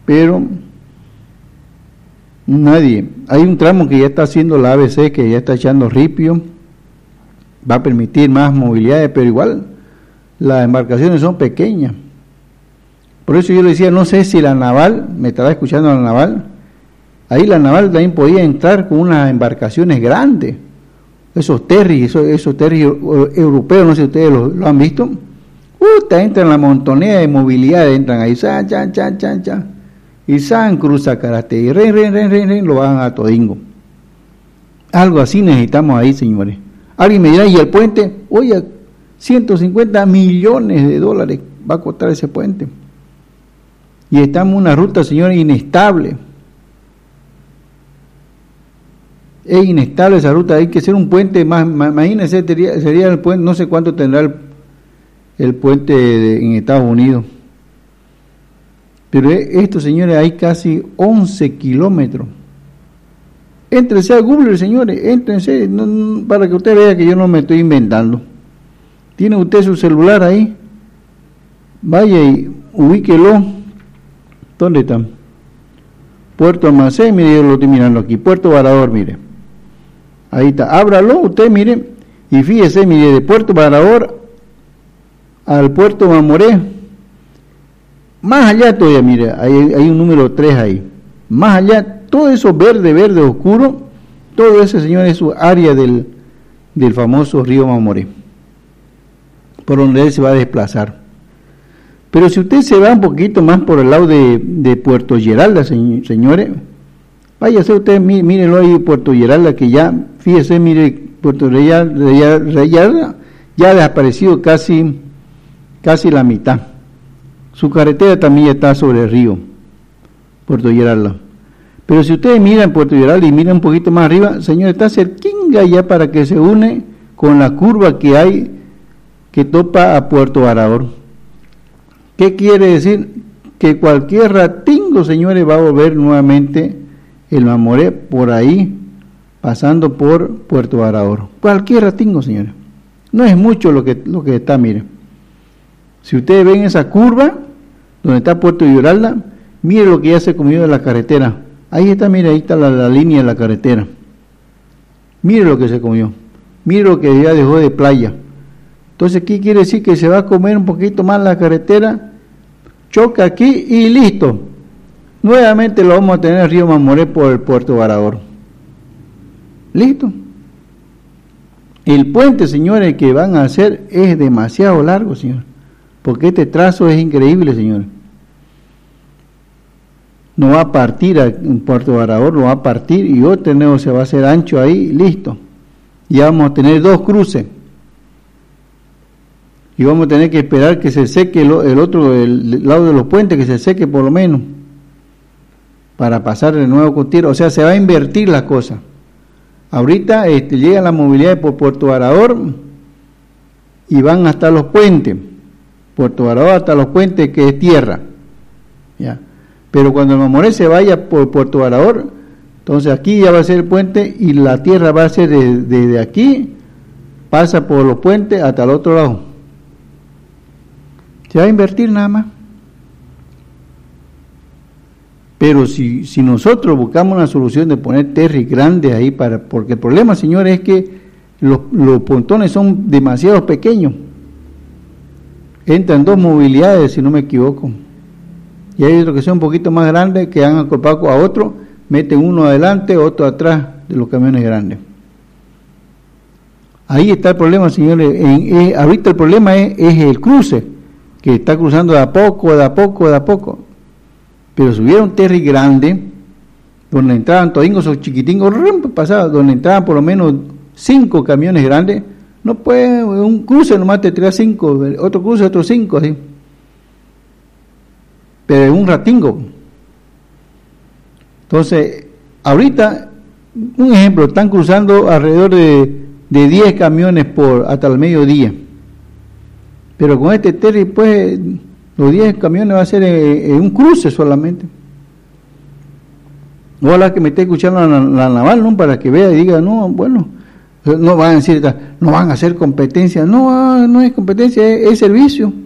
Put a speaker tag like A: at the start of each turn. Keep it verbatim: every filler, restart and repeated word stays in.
A: pero nadie. Hay un tramo que ya está haciendo la A B C, que ya está echando ripio, va a permitir más movilidad, pero igual las embarcaciones son pequeñas. Por eso yo le decía, no sé si la naval, me estaba escuchando la naval, ahí la naval también podía entrar con unas embarcaciones grandes, esos terris, esos, esos terris europeos, no sé si ustedes lo, lo han visto. Uh, entran la montonera de movilidad, entran ahí, chan, chan, chan, chan, chan, y san cruza karate, y ren, ren, ren, ren, ren, lo van a Todingo. Algo así necesitamos ahí, señores. Alguien me dirá, ¿y el puente? Oye, ciento cincuenta millones de dólares va a costar ese puente. Y estamos en una ruta, señores, inestable. Es inestable esa ruta, hay que hacer un puente más, más imagínense, sería, sería el puente, no sé cuánto tendrá el, el puente de, en Estados Unidos. Pero esto, señores, hay casi once kilómetros. Éntrense a Google, señores, éntrense, no, no, para que usted vea que yo no me estoy inventando. ¿Tiene usted su celular ahí? Vaya y ubíquelo. ¿Dónde están? Puerto Almacén, mire, yo lo estoy mirando aquí. Puerto Varador, mire. Ahí está. Ábralo usted, mire, y fíjese, mire, de Puerto Varador al Puerto Mamoré. Más allá todavía, mire, hay, hay un número tres ahí. Más allá, todo eso verde, verde, oscuro, todo ese, señor, es su área del, del famoso río Mamoré, por donde él se va a desplazar. Pero si usted se va un poquito más por el lado de, de Puerto Geralda, señores, váyase usted, mí, mírelo ahí, Puerto Geralda, que ya, fíjese, mire, Puerto Geralda ya ha desaparecido casi, casi la mitad. Su carretera también está sobre el río, Puerto Geralda. Pero si ustedes miran Puerto Geralda y miran un poquito más arriba, señor, está cerquinga ya para que se une con la curva que hay que topa a Puerto Varador. ¿Qué quiere decir? Que cualquier ratingo, señores, va a volver nuevamente el Mamoré por ahí, pasando por Puerto Varador. Cualquier ratingo, señores. No es mucho lo que, lo que está, mire. Si ustedes ven esa curva, donde está Puerto Geralda, mire lo que ya se comió de la carretera. Ahí está, mire, ahí está la, la línea de la carretera. Mire lo que se comió. Mire lo que ya dejó de playa. Entonces, ¿qué quiere decir? Que se va a comer un poquito más la carretera, choca aquí y listo. Nuevamente lo vamos a tener el río Mamoré por el Puerto Varador. Listo. El puente, señores, que van a hacer es demasiado largo, señor, porque este trazo es increíble, señor. No va a partir en Puerto Varador, no va a partir y otro nuevo se va a hacer ancho ahí, listo. Ya vamos a tener dos cruces. Y vamos a tener que esperar que se seque el, el otro, el, el lado de los puentes, que se seque por lo menos, para pasar de nuevo con tierra. O sea, se va a invertir la cosa. Ahorita este, llega la movilidad por Puerto Varador y van hasta los puentes. Puerto Varador hasta los puentes, que es tierra. ¿Ya? Pero cuando el Mamoré se vaya por Puerto Varador, entonces aquí ya va a ser el puente y la tierra va a ser desde de, de aquí, pasa por los puentes hasta el otro lado. Se va a invertir nada más. Pero si, si nosotros buscamos una solución de poner terris grandes ahí, para, porque el problema, señores, es que los, los pontones son demasiado pequeños. Entran dos movilidades, si no me equivoco. Y hay otros que son un poquito más grandes, que han acoplado a otro, meten uno adelante, otro atrás de los camiones grandes. Ahí está el problema, señores. En, eh, ahorita el problema es, es el cruce, que está cruzando de a poco, de a poco, de a poco. Pero si hubiera un terri grande, donde entraban todingos esos chiquitingos, pasaba, donde entraban por lo menos cinco camiones grandes, no puede, un cruce nomás te trae cinco, otro cruce, otros cinco, así. Pero es un ratingo. Entonces, ahorita, un ejemplo, están cruzando alrededor de, de diez camiones por hasta el mediodía. Pero con este terri, pues, los diez camiones va a ser en, en un cruce solamente. Ojalá que me esté escuchando la, la naval, ¿no? Para que vea y diga, no, bueno, no van a decir, no van a hacer competencia. No, no es competencia, es, es servicio.